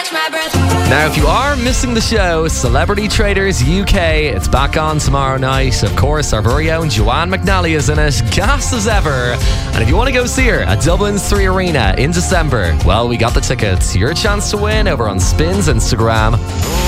Now, if you are missing the show, Celebrity Traders UK, it's back on tomorrow night. Of course, our very own Joanne McNally is in it, gassed as ever. And if you want to go see her at Dublin's 3 Arena in December, well, we got the tickets. Your chance to win over on Spin's Instagram.